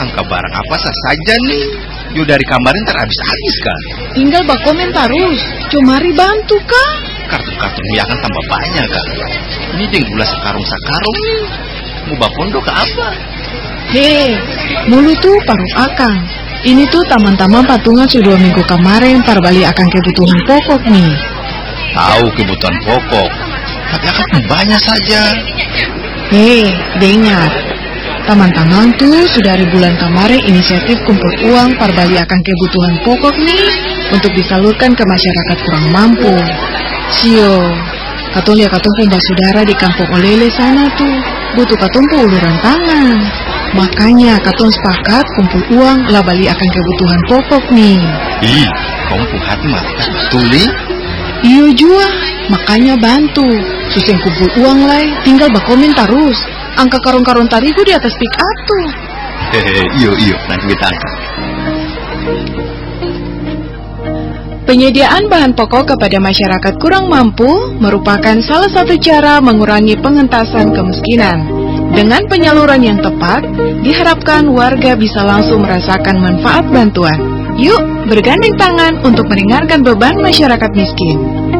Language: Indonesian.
angka barang apa saja nih? Yo dari kemarin terhabis-habis kan. Tinggal bak komen terus. Comari bantu kah? Kartu-kartu ya kan tambah banyak kan. Ini ding gula sakarung-sakarung nih. Mau bak pondok ke apa? Hei, mulu tuh paruh akang. Ini tuh taman-taman patungan sudah 2 minggu kemarin bali akan kebutuhan pokok nih. Tahu kebutuhan pokok, tapi akan banyak saja. Hei, dengar. Taman-taman tuh sudah dari bulan kemarin inisiatif kumpul uang bali akan kebutuhan pokok nih untuk disalurkan ke masyarakat kurang mampu. Sio, katong lihat katong punya saudara di kampung Olele sana tuh butuh katong uluran tangan. Makanya katong sepakat kumpul uang lah bali akan kebutuhan pokok nih. Ih, kamu puhat mah betul nih? Iyo jua, makanya bantu. Susah kumpul uang lah, tinggal bakomen terus. Angka karung-karung tarigu di atas pick up tuh. Hehe, iyo, nanti kita angkat. Penyediaan bahan pokok kepada masyarakat kurang mampu merupakan salah satu cara mengurangi pengentasan kemiskinan. Dengan penyaluran yang tepat, diharapkan warga bisa langsung merasakan manfaat bantuan. Yuk, bergandeng tangan untuk meringankan beban masyarakat miskin.